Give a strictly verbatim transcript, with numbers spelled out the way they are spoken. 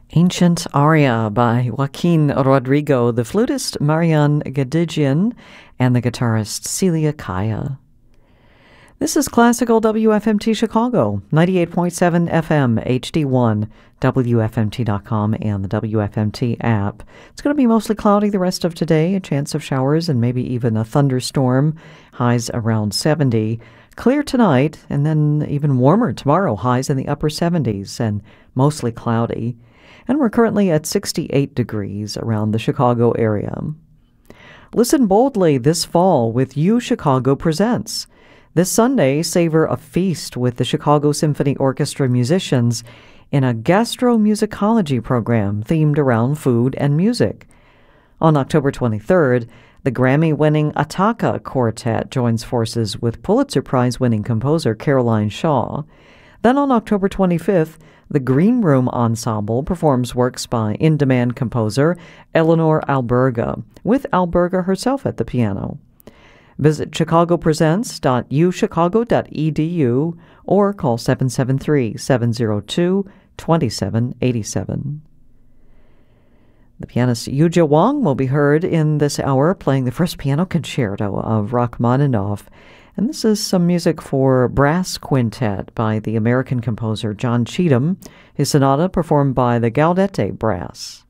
Ancient Aria by Joaquin Rodrigo, the flutist Marian Gadigian, and the guitarist Celia Kaya. This is Classical W F M T Chicago, ninety-eight point seven F M, H D one, W F M T dot com, and the W F M T app. It's going to be mostly cloudy the rest of today, a chance of showers and maybe even a thunderstorm, highs around seventy. Clear tonight, and then even warmer tomorrow, highs in the upper seventies, and mostly cloudy. And we're currently at sixty-eight degrees around the Chicago area. Listen boldly this fall with U Chicago Presents. This Sunday, savor a feast with the Chicago Symphony Orchestra musicians in a gastromusicology program themed around food and music. On October twenty-third, the Grammy-winning Ataka Quartet joins forces with Pulitzer Prize-winning composer Caroline Shaw. Then on October twenty-fifth, the Green Room Ensemble performs works by in-demand composer Eleanor Alberga, with Alberga herself at the piano. Visit chicago presents dot u chicago dot e d u or call seven seven three, seven zero two, two seven eight seven. The pianist Yuja Wang will be heard in this hour playing the first piano concerto of Rachmaninoff. And this is some music for brass quintet by the American composer John Cheetham, his sonata performed by the Gaudete Brass.